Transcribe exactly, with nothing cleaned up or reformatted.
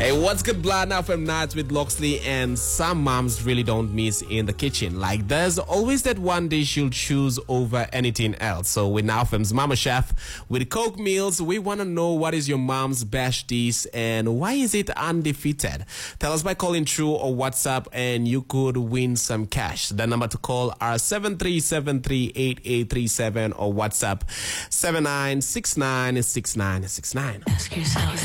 Hey, what's good, Blood? Now from Nights with Loxley, and some moms really don't miss in the kitchen. Like, there's always that one dish you'll choose over anything else. So with Now Fem's Mama Chef, with Coke Meals, we want to know what is your mom's best dish and why is it undefeated? Tell us by calling through or WhatsApp, and you could win some cash. The number to call are seven three seven three, eight eight three seven or WhatsApp seven nine six nine six nine six nine. Ask yourself.